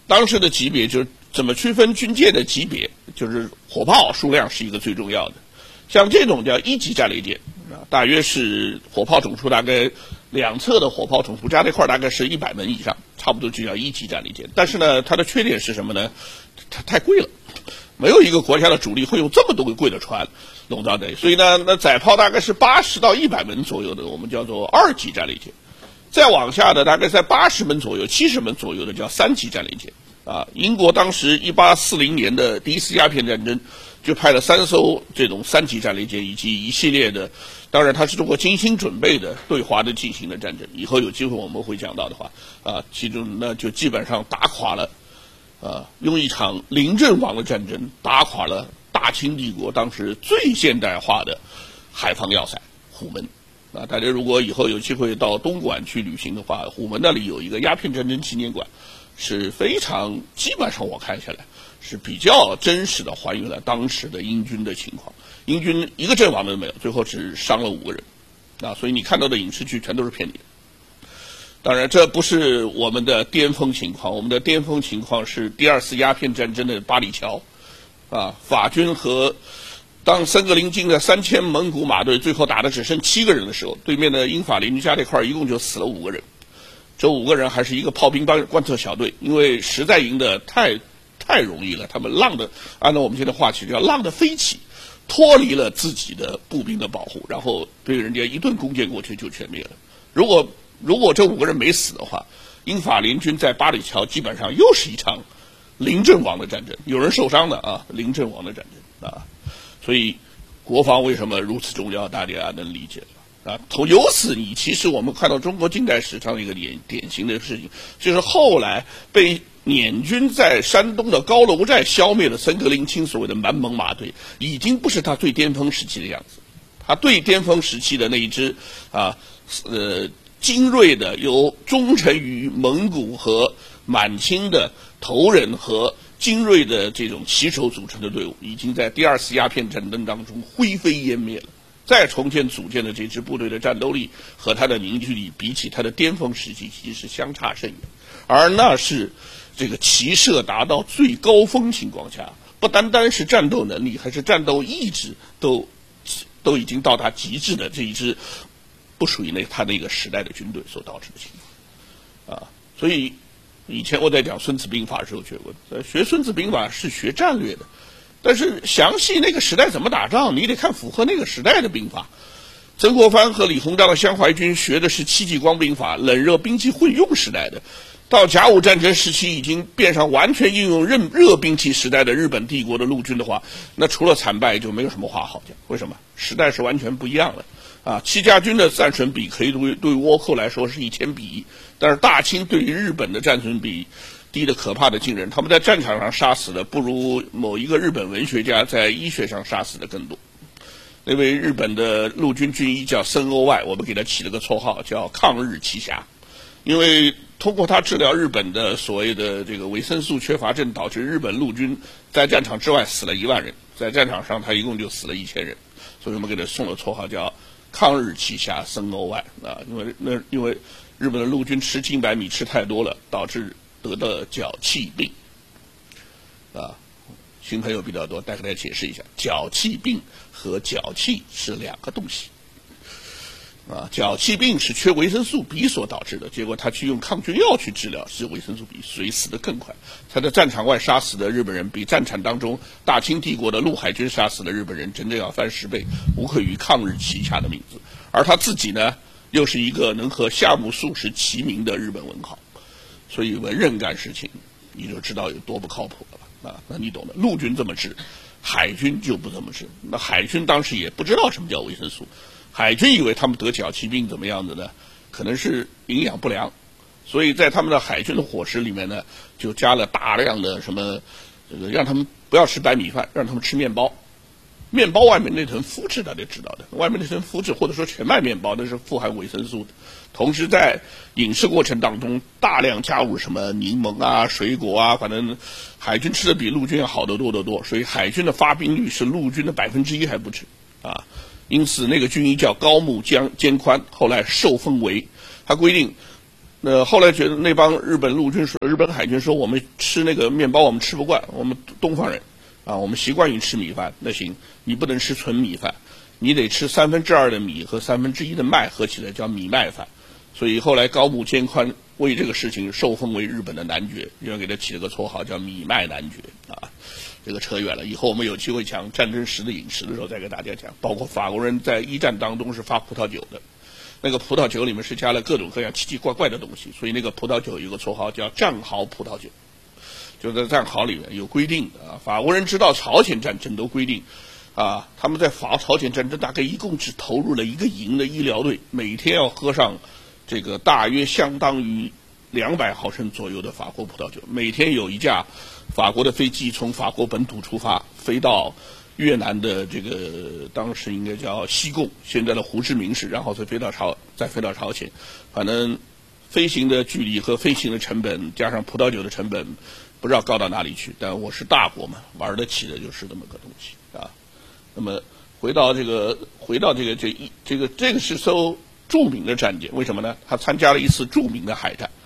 当时的级别就是怎么区分军舰的级别，就是火炮数量是一个最重要的。像这种叫1级战列舰啊，大约是火炮总数大概两侧的火炮总数加在一块大概是100门以上，差不多就叫1级战列舰。但是呢，它的缺点是什么呢？它太贵了，没有一个国家的主力会用这么多个贵的船笼罩在，所以呢，那载炮大概是80到100门左右的，我们叫做2级战列舰。再往下的大概在80门左右、70门左右的叫3级战列舰。啊，英国当时1840年的第一次鸦片战争，就派了3艘这种3级战列舰，以及一系列的，当然它是通过精心准备的对华的进行的战争。以后有机会我们会讲到的话，啊，其中呢就基本上打垮了，用一场临阵亡的战争打垮了大清帝国当时最现代化的海防要塞虎门。啊，大家如果以后有机会到东莞去旅行的话，虎门那里有一个鸦片战争纪念馆。是非常，基本上我看下来是比较真实的还原了当时的英军的情况。英军一个阵亡都没有，最后只伤了5个人，啊，所以你看到的影视剧全都是骗你的。当然，这不是我们的巅峰情况，我们的巅峰情况是第2次鸦片战争的巴里桥，啊，法军和当森格林经的3000蒙古马队最后打的只剩7个人的时候，对面的英法联军加在一块一共就死了5个人。这5个人还是一个炮兵观测小队，因为实在赢得太容易了，他们浪的，按照我们现在话题叫浪的飞起，脱离了自己的步兵的保护，然后对人家一顿攻坚过去就全灭了。如果这5个人没死的话，英法联军在巴里桥基本上又是一场临阵亡的战争，有人受伤的啊，临阵亡的战争啊，所以国防为什么如此重要，大家能理解了。啊，由此其实我们看到中国近代史上一个典型的事情，就是后来被捻军在山东的高楼寨消灭的森格林沁所谓的满蒙马队，已经不是他最巅峰时期的样子。他最巅峰时期的那一支精锐的由忠诚于蒙古和满清的头人和精锐的这种骑手组成的队伍，已经在第2次鸦片战争当中灰飞烟灭了。再重建组建的这支部队的战斗力和它的凝聚力，比起它的巅峰时期其实相差甚远。而那是这个骑射达到最高峰情况下，不单单是战斗能力，还是战斗意志都已经到达极致的这一支不属于他那个时代的军队所导致的情况。啊，所以以前我在讲《孙子兵法》的时候学过，学《孙子兵法》是学战略的。但是详细那个时代怎么打仗，你得看符合那个时代的兵法。曾国藩和李鸿章的湘淮军学的是戚继光兵法，冷热兵器混用时代的。到甲午战争时期已经变成完全应用热兵器时代的日本帝国的陆军的话，那除了惨败就没有什么话好讲。为什么？时代是完全不一样的。啊，戚家军的战损比可以对倭寇来说是1000比1，但是大清对于日本的战损比低的可怕的惊人，他们在战场上杀死的不如某一个日本文学家在医学上杀死的更多。那位日本的陆军军医叫森欧外，我们给他起了个绰号叫抗日奇侠，因为通过他治疗日本的所谓的这个维生素缺乏症，导致日本陆军在战场之外死了1万人，在战场上他一共就死了1000人，所以我们给他送了绰号叫抗日奇侠森欧外啊，因为日本的陆军吃精白米吃太多了，导致得的脚气病，啊，新朋友比较多，再给大家解释一下，脚气病和脚气是2个东西，啊，脚气病是缺维生素 B 所导致的，结果他去用抗菌药去治疗，是维生素 B， 所以死得更快。他在战场外杀死的日本人，比战场当中大清帝国的陆海军杀死的日本人真正要翻10倍，无愧于抗日奇侠的名字。而他自己呢，又是一个能和夏目漱石齐名的日本文豪。所以文人干事情，你就知道有多不靠谱了吧？啊，那你懂的。陆军这么治，海军就不这么治。那海军当时也不知道什么叫维生素，海军以为他们得脚气病怎么样的呢？可能是营养不良，所以在他们的海军的伙食里面呢，就加了大量的什么，让他们不要吃白米饭，让他们吃面包。面包外面那层麸质大家知道的，外面那层麸质或者说全麦面包那是富含维生素的。同时在饮食过程当中大量加入什么柠檬啊、水果啊，反正海军吃的比陆军要好得多得多，所以海军的发病率是陆军的1%还不止啊。因此那个军医叫高木坚宽，后来受封为他规定后来觉得那帮日本陆军说，日本海军说我们吃那个面包我们吃不惯，我们东方人啊，我们习惯于吃米饭。那行，你不能吃纯米饭，你得吃2/3的米和1/3的麦，合起来叫米麦饭。所以后来高木兼宽为这个事情受封为日本的男爵，因为给他起了个绰号叫米麦男爵啊。这个扯远了，以后我们有机会讲战争时的饮食的时候再给大家讲。包括法国人在一战当中是发葡萄酒的。那个葡萄酒里面是加了各种各样奇奇怪怪的东西，所以那个葡萄酒有个绰号叫战壕葡萄酒，就在战壕里面有规定的啊。法国人知道朝鲜战争都规定啊，他们在朝鲜战争大概一共只投入了1个营的医疗队，每天要喝上这个大约相当于200毫升左右的法国葡萄酒。每天有一架法国的飞机从法国本土出发，飞到越南的这个当时应该叫西贡，现在的胡志明市，然后再飞到朝鲜，反正飞行的距离和飞行的成本加上葡萄酒的成本，不知道高到哪里去。但我是大国嘛，玩得起的就是这么个东西啊。那么回到这个是艘著名的战舰，为什么呢？他参加了一次著名的海战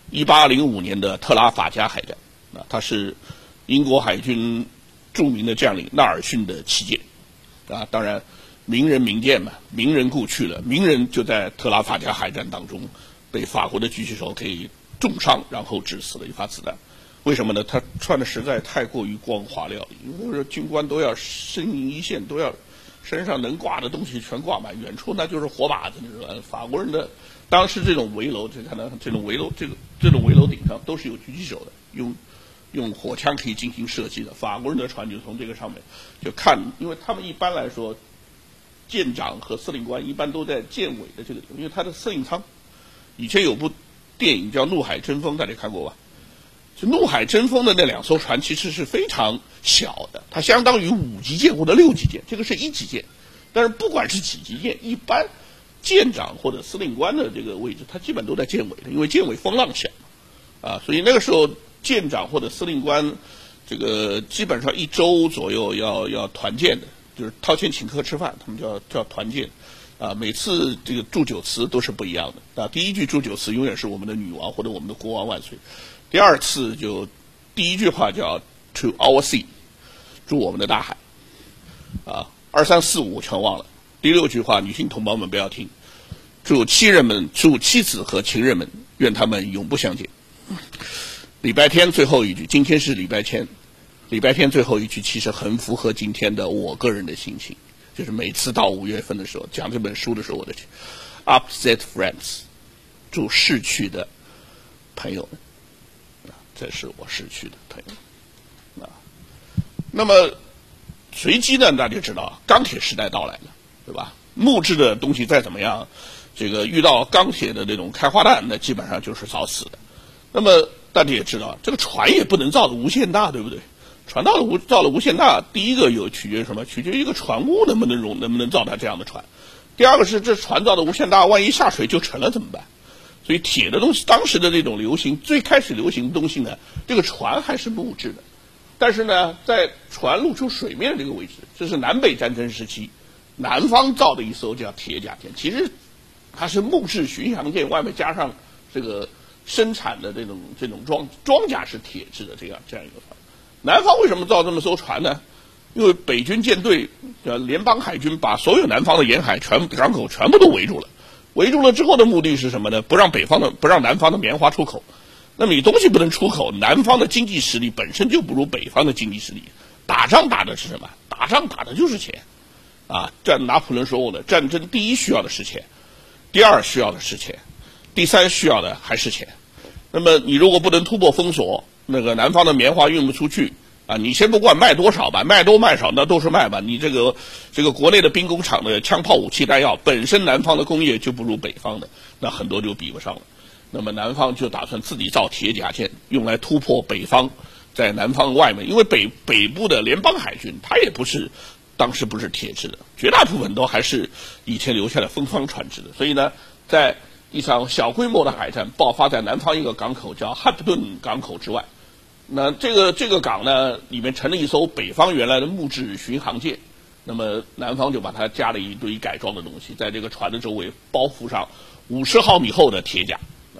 ，1805年的特拉法加海战啊，它是英国海军著名的将领纳尔逊的旗舰啊，当然名人名舰嘛，名人故去了，名人就在特拉法加海战当中被法国的狙击手给重伤，然后致死了1发子弹。为什么呢？他穿的实在太过于光华亮丽，因为军官都要身营一线，都要身上能挂的东西全挂满，远处那就是火把子，你知道法国人的当时这种围楼，就看到这种围楼，这种围楼顶上都是有狙击手的，用火枪可以进行射击的。法国人的船就从这个上面就看，因为他们一般来说，舰长和司令官一般都在舰尾的这个地方，因为他的司令舱。以前有部电影叫《怒海争锋》，大家看过吧？就《怒海争锋》的那2艘船其实是非常小的，它相当于5级舰或者6级舰，这个是1级舰。但是不管是几级舰，一般舰长或者司令官的这个位置，他基本都在舰尾的，因为舰尾风浪小啊，所以那个时候舰长或者司令官，这个基本上1周左右要团建的，就是掏钱请客吃饭，他们叫团建啊。每次这个祝酒词都是不一样的啊。第一句祝酒词永远是我们的女王或者我们的国王万岁，第二次就第一句话叫 To our sea， 祝我们的大海啊。2、3、4、5全忘了。第6句话，女性同胞们不要听，祝妻子和情人们，愿他们永不相见。礼拜天最后一句，今天是礼拜天最后一句，其实很符合今天的我个人的心情，就是每次到5月份的时候讲这本书的时候，我的 upset friends， 祝逝去的朋友们，这是我逝去的朋友们啊。那么随机呢，大家知道钢铁时代到来了，对吧？木质的东西再怎么样，这个遇到钢铁的这种开花弹，那基本上就是早死的。那么大家也知道，这个船也不能造的无限大，对不对？船造了无限大，第一个取决于什么？取决于一个船坞能不能造它这样的船。第二个是这船造的无限大，万一下水就沉了怎么办？所以铁的东西，当时的这种最开始流行的东西呢，这个船还是木质的。但是呢，在船露出水面的这个位置，这是南北战争时期南方造的一艘叫铁甲舰，其实它是木质巡洋舰，外面加上这个生产的这种装甲是铁制的这样一个船。南方为什么造这么艘船呢？因为北军舰队联邦海军把所有南方的沿海港口全部都围住了，围住了之后的目的是什么呢？不让南方的棉花出口。那么你东西不能出口，南方的经济实力本身就不如北方的经济实力。打仗打的是什么？打仗打的就是钱啊！拿破仑说过的，战争第一需要的是钱，第二需要的是钱，第三需要的还是钱。那么你如果不能突破封锁，那个南方的棉花运不出去啊，你先不管卖多少吧，卖多卖少那都是卖吧。你这个国内的兵工厂的枪炮武器弹药，本身南方的工业就不如北方的，那很多就比不上了。那么南方就打算自己造铁甲舰，用来突破北方在南方外面，因为北部的联邦海军它也当时不是铁制的，绝大部分都还是以前留下的风帆船制的。所以呢，在一场小规模的海战爆发在南方一个港口叫汉普顿港口之外。那这个港呢，里面沉了一艘北方原来的木质巡航舰，那么南方就把它加了一堆改装的东西，在这个船的周围包覆上50毫米厚的铁甲啊，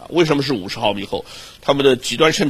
为什么是50毫米厚？他们的极端生